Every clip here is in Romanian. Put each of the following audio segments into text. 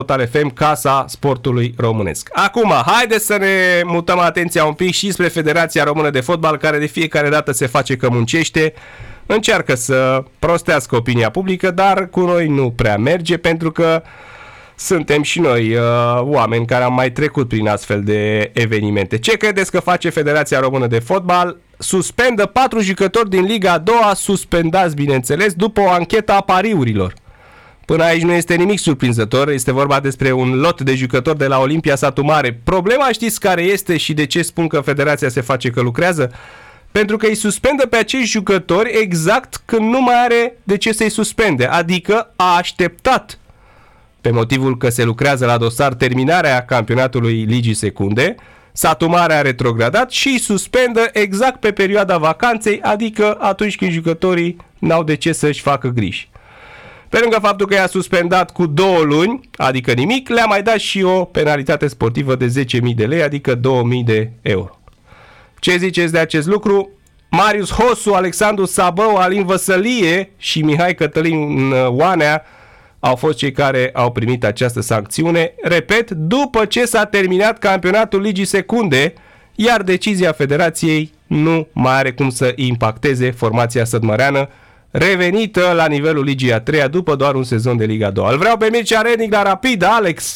Total FM, Casa Sportului Românesc. Acum, haideți să ne mutăm atenția un pic și spre Federația Română de Fotbal, care de fiecare dată se face că muncește, încearcă să prostească opinia publică, dar cu noi nu prea merge, pentru că suntem și noi oameni care am mai trecut prin astfel de evenimente. Ce credeți că face Federația Română de Fotbal? Suspendă 4 jucători din Liga a doua, suspendați, bineînțeles, după o anchetă a pariurilor. Până aici nu este nimic surprinzător, este vorba despre un lot de jucători de la Olimpia Satu Mare. Problema știți care este și de ce spun că Federația se face că lucrează? Pentru că îi suspendă pe acești jucători exact când nu mai are de ce să-i suspende, adică a așteptat, pe motivul că se lucrează la dosar terminarea campionatului Ligii Secunde, Satu Mare a retrogradat și îi suspendă exact pe perioada vacanței, adică atunci când jucătorii n-au de ce să-și facă griji. Pe lângă faptul că i-a suspendat cu 2 luni, adică nimic, le-a mai dat și o penalitate sportivă de 10.000 de lei, adică 2.000 de euro. Ce ziceți de acest lucru? Marius Hosu, Alexandru Sabău, Alin Văsălie și Mihai Cătălin Oanea au fost cei care au primit această sancțiune, repet, după ce s-a terminat campionatul Ligii Secunde, iar decizia Federației nu mai are cum să impacteze formația sădmăreană, revenită la nivelul Ligii a 3-a după doar un sezon de Liga a 2-a. Îl vreau pe Mircea Rednic la Rapid, Alex.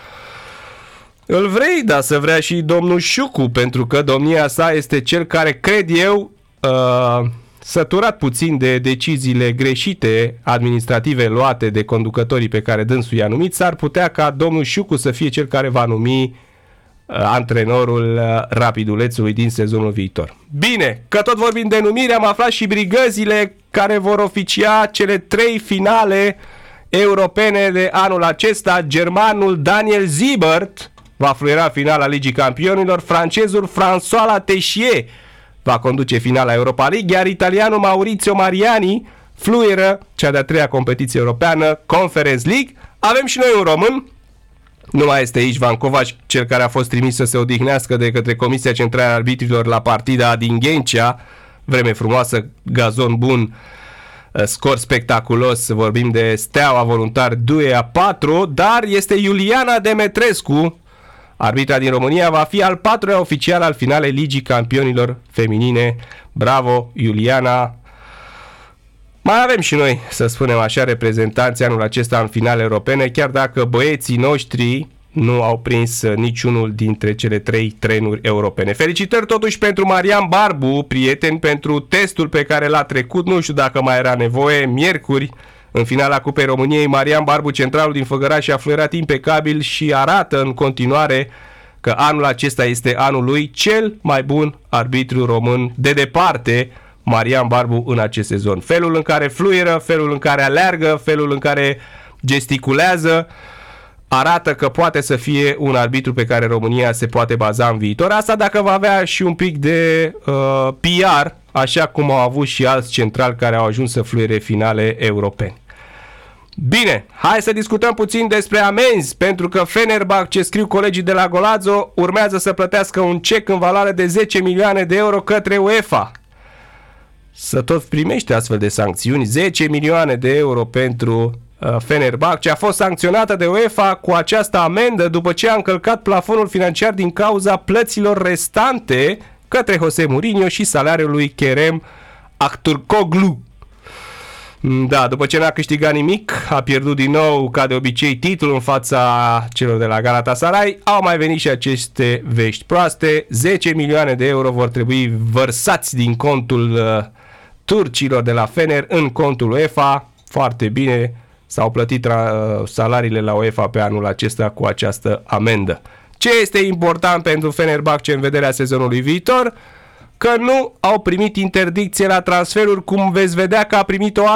Îl vrei, dar să vrea și domnul Șucu, pentru că domnia sa este cel care, cred eu, săturat puțin de deciziile greșite administrative luate de conducătorii pe care dânsul i-a numit, s-ar putea ca domnul Șucu să fie cel care va numi antrenorul Rapidulețului din sezonul viitor. Bine, că tot vorbim de numire, am aflat și brigăzile care vor oficia cele 3 finale europene de anul acesta. Germanul Daniel Siebert va fluiera finala Ligii Campionilor, francezul François Latessier va conduce finala Europa League, iar italianul Maurizio Mariani fluieră cea de-a 3-a competiție europeană, Conference League. Avem și noi un român, nu mai este aici Ivan Covaci, cel care a fost trimis să se odihnească de către Comisia Centrală a Arbitrilor la partida din Ghencea. Vreme frumoasă, gazon bun, scor spectaculos, vorbim de Steaua Voluntar 2-4, dar este Iuliana Demetrescu, arbitra din România, va fi al 4-lea oficial al finalei Ligii Campionilor Feminine. Bravo, Iuliana! Mai avem și noi, să spunem așa, reprezentanți anul acesta în finale europene, chiar dacă băieții noștri nu au prins niciunul dintre cele 3 trenuri europene. Felicitări totuși pentru Marian Barbu, prieteni, pentru testul pe care l-a trecut, nu știu dacă mai era nevoie, miercuri, în finala Cupei României. Marian Barbu, centralul din Făgăraș, a fluierat impecabil și arată în continuare că anul acesta este anul lui. Cel mai bun arbitru român de departe, Marian Barbu, în acest sezon. Felul în care fluieră, felul în care aleargă, felul în care gesticulează, arată că poate să fie un arbitru pe care România se poate baza în viitor. Asta dacă va avea și un pic de PR, așa cum au avut și alți centrali care au ajuns să fluiere finale europene. Bine, hai să discutăm puțin despre amenzi, pentru că Fenerbahce, scriu colegii de la Golazo, urmează să plătească un cec în valoare de 10 milioane de euro către UEFA. Să tot primește astfel de sancțiuni. 10 milioane de euro pentru Fenerbahce a fost sancționată de UEFA cu această amendă după ce a încălcat plafonul financiar din cauza plăților restante către Jose Mourinho și salariul lui Kerem Aktürkoğlu. Da, după ce n-a câștigat nimic, a pierdut din nou, ca de obicei, titlul în fața celor de la Galatasaray, au mai venit și aceste vești proaste. 10 milioane de euro vor trebui vărsați din contul turcilor de la Fener în contul UEFA. Foarte bine, s-au plătit salariile la UEFA pe anul acesta cu această amendă. Ce este important pentru Fenerbahce în vederea sezonului viitor? Că nu au primit interdicție la transferuri, cum veți vedea că a primit o